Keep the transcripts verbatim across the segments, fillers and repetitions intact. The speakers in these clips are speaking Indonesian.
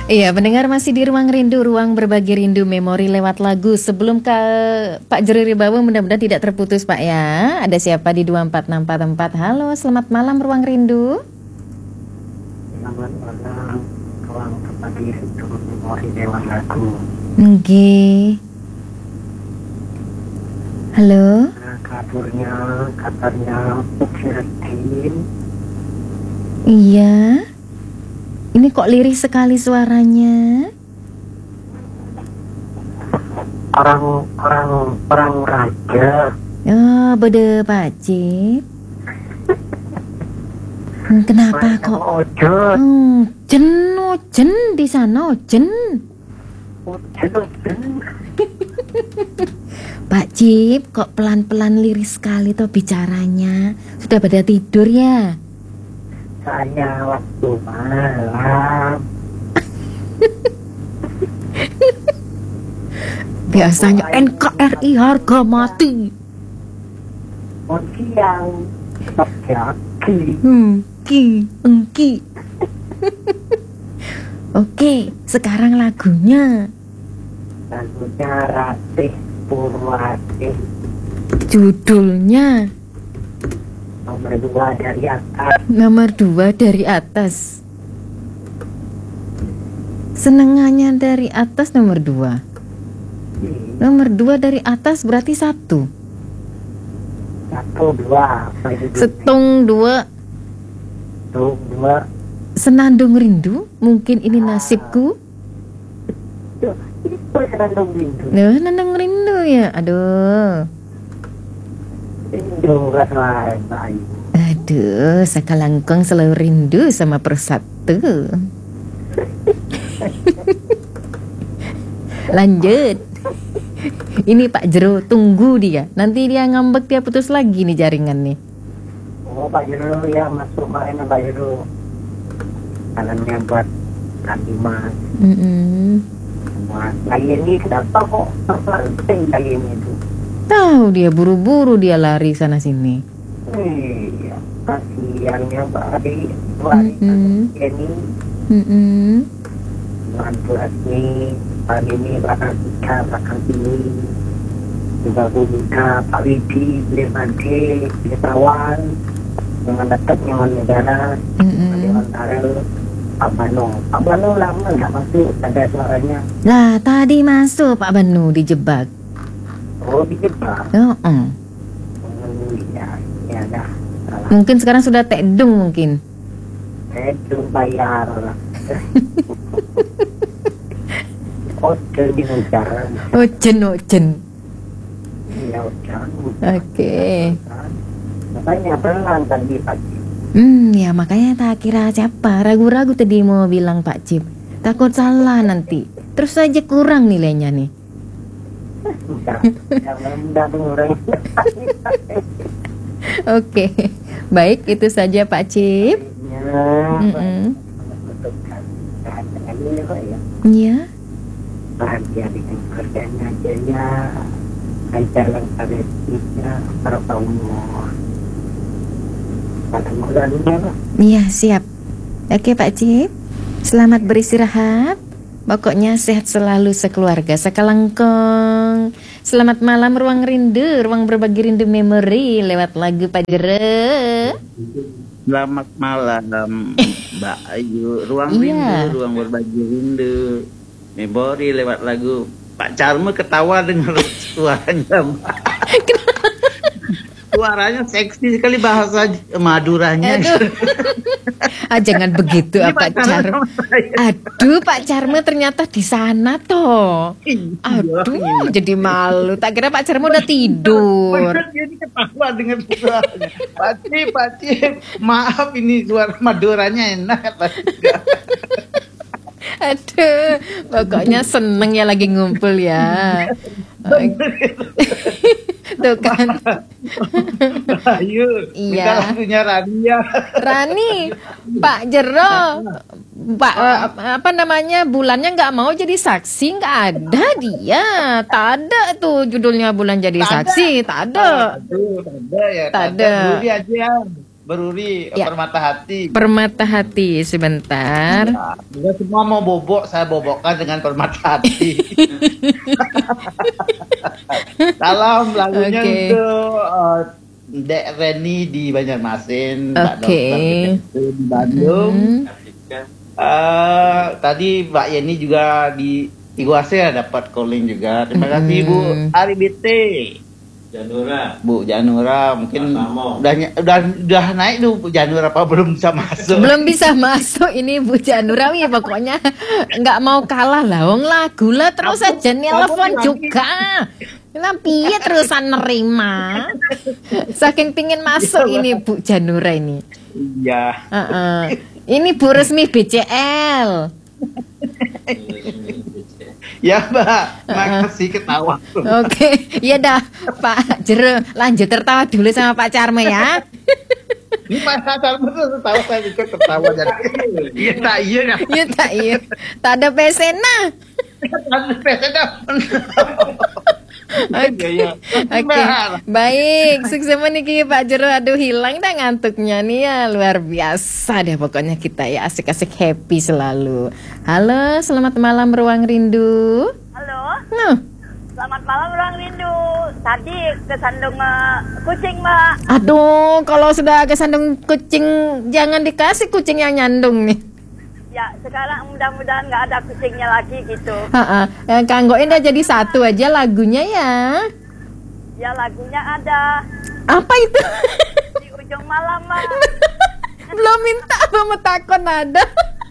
Iya, pendengar masih di Ruang Rindu, ruang berbagi rindu memori lewat lagu. Sebelum ke Pak Jero Ribawa, mudah-mudahan tidak terputus Pak ya. Ada siapa di dua empat enam empat empat? Halo, selamat malam Ruang Rindu. Selamat malam, ruang berbagi rindu memori lewat lagu. Nggih. Halo. Nah, kabarnya, kabarnya Firdin. Iya. Ini kok lirih sekali suaranya. Orang orang orang raja. Oh, bede Pak Cip. Hmm, Kenapa Orang kok? Ojo, Hmm, jen, ojen di sana, ojen. ojo, ojo. Pak Cip, kok pelan-pelan lirih sekali toh bicaranya. Sudah pada tidur ya? Saya waktu malam. Biasanya N K R I harga mati. Oh siang, terjadi. Hmm, ki, engki. Oke, sekarang lagunya. Lagunya Ratih Purwati, Judulnya nomor dua dari atas. nomor dua dari atas. Senengannya dari atas nomor dua. Nomor dua dari atas berarti satu. Satu dua, apa itu? Setung dua. Satu dua. Senandung rindu, mungkin ini nasibku. Tuh, itu senandung rindu. Nah, nandung rindu ya. Aduh. Rindu gak selain baik. Aduh, sakalangkong selalu rindu sama persatu. Lanjut. Ini Pak Jero, tunggu dia. Nanti dia ngambek, dia putus lagi nih jaringan nih. Oh Pak Jero ya, masuk main Pak Jero. Kanannya buat Kak Dimas. Mm-mm. Buat lagi ini kenapa kok terpenting lagi ini tuh? Tahu dia buru-buru dia lari sana sini. Iya, kasihannya Pak Adi. Pak Adi Mm-mm. ini Mm-mm. bukan buat ini. Pak ini, Pak Tika, Pak Kartini, juga Bu Mika, Pak Widi, Beli Bade, Beli Tawan, dengan dekat dengan negara, Mm-mm. Dewan Tarel, Pak Bano. Pak Bano lama nggak masuk, ada suaranya. Lah, tadi masuk Pak Banu dijebak. Oh, dijebak. Oh, oh. Oh, ya, ya dah. Salah. Mungkin sekarang sudah tekdung mungkin. Eh, belum bayar. Oh, jadi hujan. Ojen, ojen. Iya, hujan. Oke. Makanya pelan tadi pagi. Hmm, ya makanya tak kira siapa. Ragu-ragu tadi mau bilang Pak Cip. Takut salah nanti. Terus saja kurang nilainya nih. Enggak, jangan enggak orang. Oke, baik itu saja Pak Cip. Mm-mm. Ya. Bahagia dengan kerjanya jaya, lancar lancar rezekinya, barokah umur. Pada bulannya Pak. Iya siap. Oke Pak Cip, selamat beristirahat. Pokoknya sehat selalu sekeluarga sekelangkong. Selamat malam Ruang Rindu, ruang berbagi rindu memori lewat lagu Pak Jero. Selamat malam Mbak Ayu. Ruang Iya. rindu, ruang berbagi rindu memori lewat lagu. Pak Charme ketawa dengan suaranya Mbak. Suaranya seksi sekali, bahasa Maduranya. Aduh. Ah, jangan begitu Ini ah, Pak Pak Charme Charme. sama saya. Aduh Pak Charme ternyata di sana toh. Iya, Aduh, jadi malu. Tak kira Pak Charme udah tidur. Bener, dia ini ketawa dengan suaranya. Pak Cip, Pak Cip, maaf ini suara Maduranya enak. Aduh, pokoknya seneng ya lagi ngumpul ya. Tuh kan. Ayo, Iya. minta lagunya Rania. Rani, Pak Jero, Pak eh, apa namanya bulannya nggak mau jadi saksi, nggak ada dia, tak ada tuh judulnya bulan jadi Tak ada. saksi, tak ada. Aduh, tak ada ya. Tak ada. Budi aja. Beruri Ya. Permata Hati. Permata Hati sebentar. Ya, bila semua mau bobok, saya bobokkan dengan Permata Hati. Salam lagunya Oke. untuk uh, Dek Reni di Banjarmasin, Mbak Oke. Dokter di Bandung. Hmm. Eh, tadi Mbak Yeni juga di Iguase dapat calling juga. Terima kasih Bu Hmm. Ari B T. Janura. Bu Janura mungkin Pak Tamo. udah ny- udah udah naik tuh Bu Janura apa belum bisa masuk. Belum bisa masuk ini Bu Janura ya, pokoknya nggak mau kalah lah. Wong lagu lah terus Kamu- aja nelpon kamu lagi. juga. Lah piye terusan nerima. Saking pingin masuk ini Bu Janura ini. Iya. Heeh. Ini Bu resmi B C L. Ya Mbak, makasih ketawa. Oke, iya dah Pak Jero, lanjut tertawa dulu sama Pak Charme ya. Ini Pak Hasan betul tahu saya juga ketawa jadi. Iya tak iya kan. Iya tak iya, tak ada pesena. Oke, Iya, iya. oke, baik. Sukses meniki Pak Jero. Aduh hilang dah ngantuknya nih ya, luar biasa deh pokoknya kita ya, asik-asik happy selalu. Halo, selamat malam Ruang Rindu. Halo, Nah, selamat malam Ruang Rindu. Tadi kesandung uh, kucing, Mbak. aduh, kalau sudah kesandung kucing jangan dikasih kucing yang nyandung nih. Ya, sekarang mudah-mudahan nggak ada kucingnya lagi gitu. Ha yang kanggoin udah jadi satu aja lagunya ya. Ya, lagunya ada Apa itu? di ujung malam, Mbak. Belum minta apa metakon ada.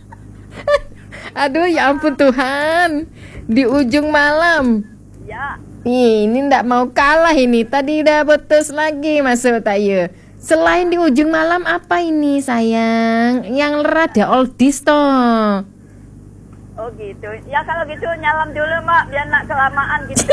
Aduh ya ampun Tuhan. Di ujung malam. Ya, Ih, ini ndak mau kalah ini. Tadi udah putus lagi masuk tayo. Selain di ujung malam apa ini sayang? Yang rada oldies toh. oh gitu. Ya kalau gitu nyalam dulu, Mbak, biar nggak kelamaan gitu.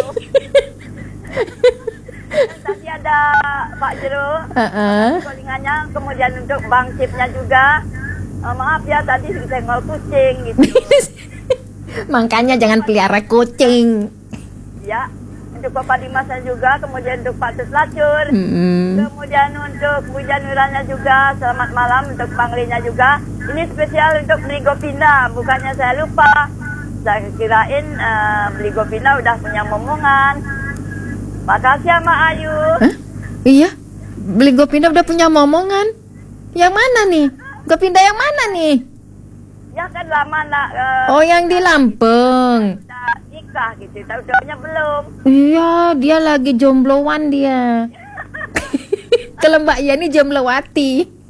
Dan tadi ada Pak Jero, Heeh. callingannya, kemudian untuk Bang Cipnya juga. Eh, maaf ya tadi senggol kucing gitu. Makanya jangan pelihara kucing. Ya, untuk Bapak Dimasnya juga, kemudian untuk Pak Tuslacur. Mm-mm. Kemudian untuk Bu Januranya juga, selamat malam untuk Bang Rinya juga. Ini spesial untuk beli Gopinda, bukannya saya lupa. Saya kirain eh, beli Gopinda udah punya momongan. Makasih ya Mak Ayu. Hah? Iya, beli Gopinda udah punya momongan. Yang mana nih? Gopinda yang mana nih? Ya kan lama nak eh, Oh, yang di Lampung. udah nikah gitu, tahu-tahunya belum. Iya, dia lagi jombloan dia. Kalau Mbak Yani jomblowati.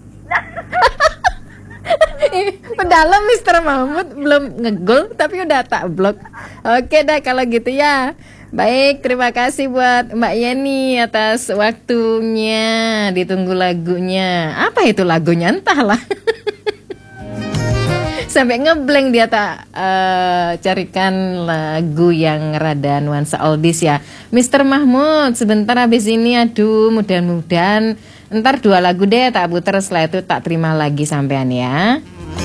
Pedalam mister Mahmud belum ngegol tapi udah tak blok. Oke dah kalau gitu ya. Baik, terima kasih buat Mbak Yani atas waktunya. Ditunggu lagunya. Apa itu lagunya? Entahlah. Sampai ngeblank dia tak eh, carikan lagu yang rada nuansa oldies ya. mister Mahmud, sebentar habis ini aduh mudah-mudahan ntar dua lagu deh tak puter, setelah itu tak terima lagi sampean ya.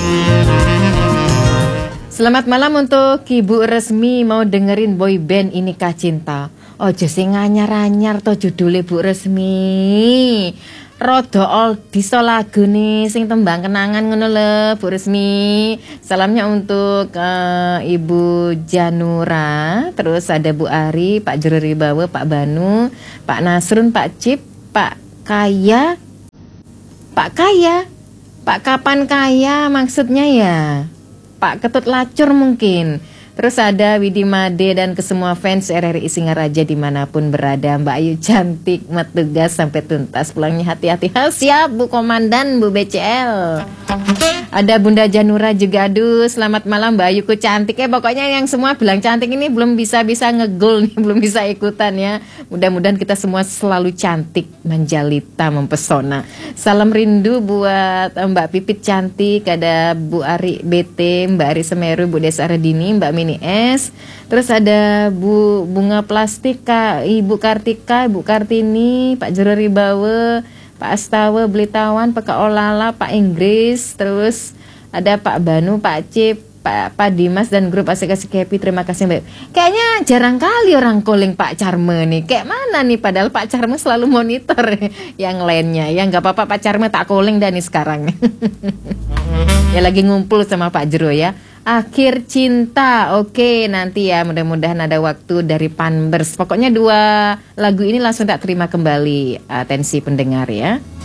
Selamat malam untuk Ibu Resmi, mau dengerin boy band Ini Kah Cinta. Ojo sing anyar-anyar to judule Bu Resmi. Rodo oldies to lagu nih sing tembang kenangan ngono le Bu Resmi. Salamnya untuk uh, Ibu Janura, terus ada Bu Ari, Pak Jero Ribawa, Pak Banu, Pak Nasrun, Pak Cip, Pak Kaya. Pak Kaya. Pak Kapan Kaya maksudnya ya? Pak Ketut Lacur mungkin. Terus ada Widi Made dan ke semua fans R R I Singaraja dimanapun berada. Mbak Ayu cantik, mat tugas sampai tuntas. Pulangnya hati-hati. Ha, siap Bu Komandan, Bu B C L. Ada Bunda Janura juga. Aduh, selamat malam Mbak Ayuku cantik ya. Pokoknya yang semua bilang cantik ini belum bisa-bisa ngegol nih, belum bisa ikutan ya. Mudah-mudahan kita semua selalu cantik, menjalita, mempesona. Salam rindu buat Mbak Pipit cantik. Ada Bu Ari B T, Mbak Ari Semeru, Bu Desa Redini, Mbak Mini S. Terus ada Bu Bunga Plastik, Kak Ibu Kartika, Ibu Kartini, Pak Jero Ribawa, Pak Astawa, Blitawan, Pak Olala, Pak Inggris. Terus ada Pak Banu, Pak Cip, Pak, Pak Dimas dan grup asik-asik happy, terima kasih Mbak. Kayaknya jarang kali orang calling Pak Charme nih. Kayak mana nih, padahal Pak Charme selalu monitor yang lainnya. Ya nggak apa-apa Pak Charme, tak calling dah nih sekarang. Ya lagi ngumpul sama Pak Jero ya. Akhir cinta, oke nanti ya mudah-mudahan ada waktu dari Panbers. Pokoknya dua lagu ini langsung tak terima kembali, atensi pendengar ya.